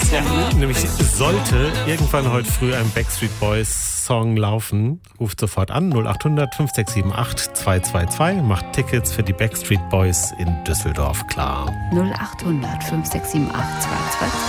Ja, nämlich sollte irgendwann heute früh ein Backstreet Boys Song laufen, ruft sofort an 0800 5678 222, macht Tickets für die Backstreet Boys in Düsseldorf klar. 0800 5678 222.